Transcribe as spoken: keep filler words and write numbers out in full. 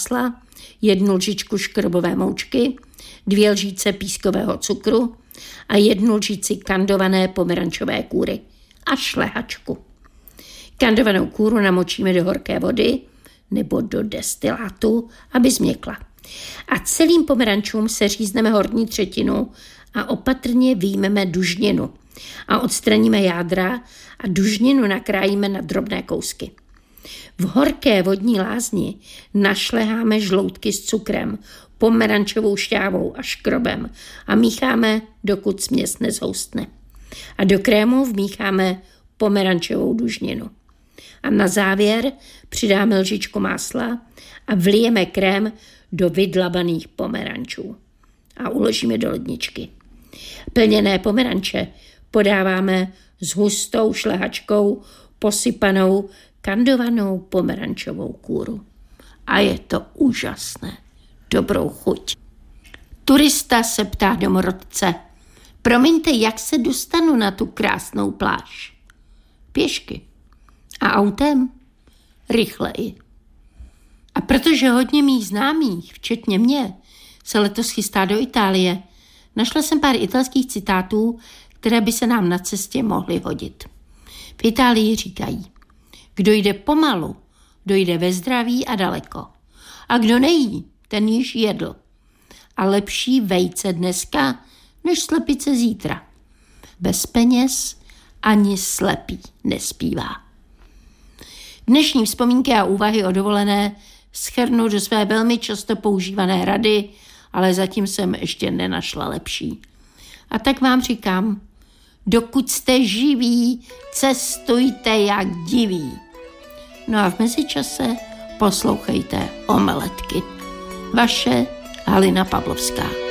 másla, jednu lžičku škrobové moučky, dvě lžíce pískového cukru a jednu lžici kandované pomerančové kůry a šlehačku. Kandovanou kůru namočíme do horké vody nebo do destilátu, aby změkla. A celým pomerančům seřízneme horní třetinu a opatrně vyjmeme dužninu a odstraníme jádra a dužninu nakrájíme na drobné kousky. V horké vodní lázni našleháme žloutky s cukrem, pomerančovou šťávou a škrobem a mícháme, dokud směs nezhoustne. A do krému vmícháme pomerančovou dužninu. A na závěr přidáme lžičku másla a vlijeme krém do vydlabaných pomerančů a uložíme do ledničky. Plněné pomeranče podáváme s hustou šlehačkou posypanou kandovanou pomerančovou kůru. A je to úžasné. Dobrou chuť. Turista se ptá domorodce: promiňte, jak se dostanu na tu krásnou pláž? Pěšky. A autem? Rychleji. A protože hodně mých známých, včetně mě, se letos chystá do Itálie, našla jsem pár italských citátů, které by se nám na cestě mohly hodit. V Itálii říkají: kdo jde pomalu, dojde ve zdraví a daleko. A kdo nejí, ten již jedl. A lepší vejce dneska, než slepice zítra. Bez peněz ani slepý nespívá. Dnešní vzpomínky a úvahy o dovolené shrnu do své velmi často používané rady, ale zatím jsem ještě nenašla lepší. A tak vám říkám, dokud jste živí, cestujte jak diví. No a v mezičase poslouchejte Omeletky. Vaše Halina Pavlovská.